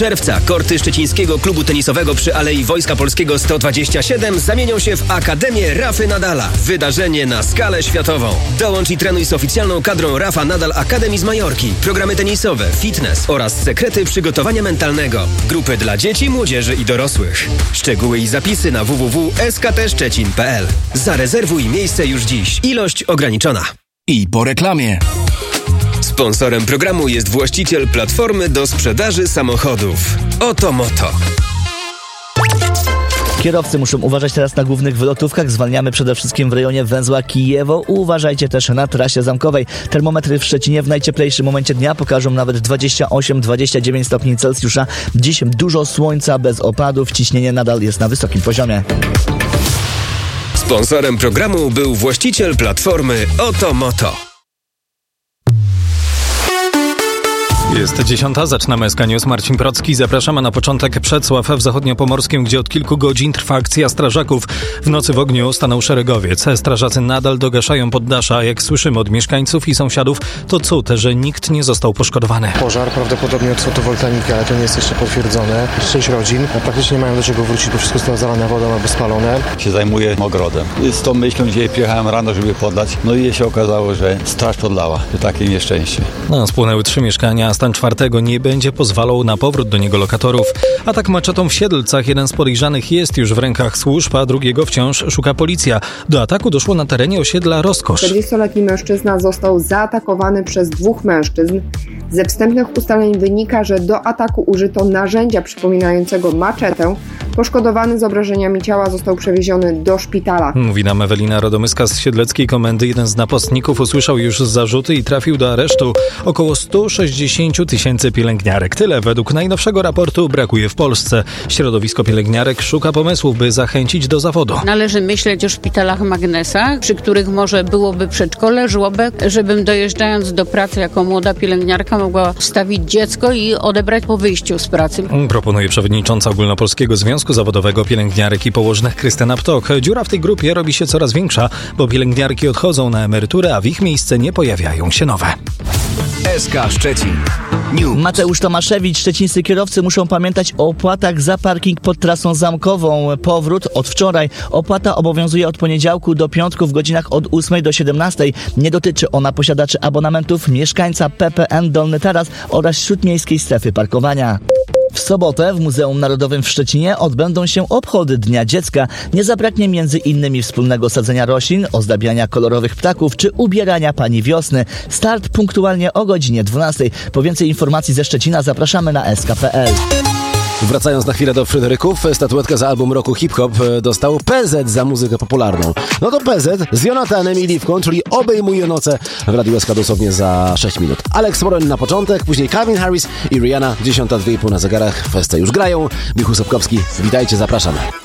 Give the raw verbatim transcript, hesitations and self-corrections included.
czerwca korty szczecińskiego klubu tenisowego przy Alei Wojska Polskiego sto dwadzieścia siedem zamienią się w Akademię Rafy Nadala. Wydarzenie na skalę światową. Dołącz i trenuj z oficjalną kadrą Rafa Nadal Academy z Majorki. Programy tenisowe, fitness oraz sekrety przygotowania mentalnego. Grupy dla dzieci, młodzieży i dorosłych. Szczegóły i zapisy na w w w kropka s k t szczecin kropka p l. Zarezerwuj miejsce już dziś. Ilość ograniczona. I po reklamie. Sponsorem programu jest właściciel platformy do sprzedaży samochodów. Oto Moto. Kierowcy muszą uważać teraz na głównych wylotówkach. Zwalniamy przede wszystkim w rejonie węzła Kijewo. Uważajcie też na trasie zamkowej. Termometry w Szczecinie w najcieplejszym momencie dnia pokażą nawet dwadzieścia osiem dwadzieścia dziewięć stopni Celsjusza. Dziś dużo słońca, bez opadów. Ciśnienie nadal jest na wysokim poziomie. Sponsorem programu był właściciel platformy Oto Moto. Jest dziesiąta, zaczynamy S K News. Marcin Procki. Zapraszamy na początek Przedsław w Zachodniopomorskim, gdzie od kilku godzin trwa akcja strażaków. W nocy w ogniu stanął szeregowiec. Strażacy nadal dogaszają poddasza. Jak słyszymy od mieszkańców i sąsiadów, to cud, że nikt nie został poszkodowany. Pożar prawdopodobnie od fotowoltaiki, ale to nie jest jeszcze potwierdzone. Sześć rodzin praktycznie nie mają do czego wrócić, bo wszystko zostało zalane wodą albo spalone. Się zajmuję ogrodem. Z tą myślą dzisiaj przyjechałem rano, żeby podlać. No i się okazało, że straż podlała. To takie nieszczęście. No, spłonęły trzy mieszkania. Stan czwartego nie będzie pozwalał na powrót do niego lokatorów. Atak maczetą w Siedlcach. Jeden z podejrzanych jest już w rękach służb, a drugiego wciąż szuka policja. Do ataku doszło na terenie osiedla Rozkosz. czterdziestoletni mężczyzna został zaatakowany przez dwóch mężczyzn. Ze wstępnych ustaleń wynika, że do ataku użyto narzędzia przypominającego maczetę. Poszkodowany z obrażeniami ciała został przewieziony do szpitala. Mówi nam Ewelina Rodomyska z Siedleckiej Komendy. Jeden z napastników usłyszał już zarzuty i trafił do aresztu. Około sto sześćdziesiąt tysięcy pielęgniarek. Tyle według najnowszego raportu brakuje w Polsce. Środowisko pielęgniarek szuka pomysłów, by zachęcić do zawodu. Należy myśleć o szpitalach magnesach, przy których może byłoby przedszkole, żłobek, żebym dojeżdżając do pracy jako młoda pielęgniarka mogła wstawić dziecko i odebrać po wyjściu z pracy. Proponuje przewodnicząca Ogólnopolskiego Związku Zawodowego Pielęgniarek i Położnych Krystyna Ptok. Dziura w tej grupie robi się coraz większa, bo pielęgniarki odchodzą na emeryturę, a w ich miejsce nie pojawiają się nowe. S K Szczecin News. Mateusz Tomaszewicz. Szczecińscy kierowcy muszą pamiętać o opłatach za parking pod trasą zamkową. Powrót od wczoraj. Opłata obowiązuje od poniedziałku do piątku w godzinach od ósmej do siedemnastej. Nie dotyczy ona posiadaczy abonamentów, mieszkańca P P N Dolny Taras oraz śródmiejskiej strefy parkowania. W sobotę w Muzeum Narodowym w Szczecinie odbędą się obchody Dnia Dziecka. Nie zabraknie między innymi wspólnego sadzenia roślin, ozdabiania kolorowych ptaków czy ubierania Pani Wiosny. Start punktualnie o godzinie dwunastej. Po więcej informacji ze Szczecina zapraszamy na s k kropka p l. Wracając na chwilę do Fryderyków, statuetkę za album roku hip-hop dostał P Z za muzykę popularną. No to P Z z Jonathanem i Liwką, czyli obejmuje noce w Radiu S K dosłownie za sześć minut. Alex Moron na początek, później Calvin Harris i Rihanna, dziesiąta dwie i pół na zegarach. W Festce już grają. Michał Sobkowski, witajcie, zapraszamy.